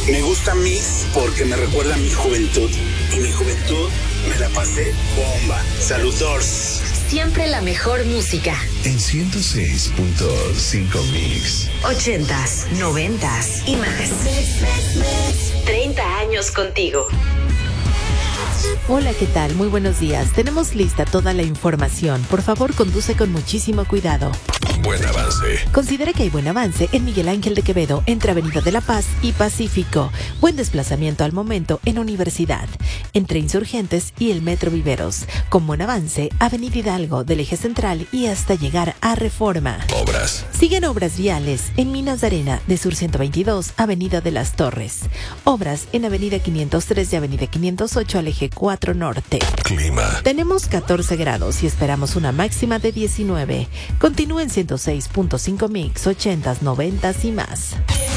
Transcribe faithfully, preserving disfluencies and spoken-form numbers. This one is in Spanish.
Me gusta Mix porque me recuerda a mi juventud. Y mi juventud me la pasé bomba. Saludos. Siempre la mejor música. En ciento seis punto cinco Mix. Ochentas, noventas y más. Treinta años contigo. Hola, ¿qué tal? Muy buenos días. Tenemos lista toda la información. Por favor, conduce con muchísimo cuidado. Buen avance. Considera que hay buen avance en Miguel Ángel de Quevedo entre Avenida de la Paz y Pacífico. Buen desplazamiento al momento en Universidad, entre Insurgentes y el Metro Viveros. Con buen avance, Avenida Hidalgo del Eje Central y hasta llegar a Reforma. Obras. Siguen obras viales en Minas de Arena de Sur ciento veintidós, Avenida de las Torres. Obras en Avenida quinientos tres y Avenida quinientos ocho al Eje cuatro Norte. Clima. Tenemos catorce grados y esperamos una máxima de diecinueve. Continúen ciento seis punto cinco Mix, ochentas, noventas y más.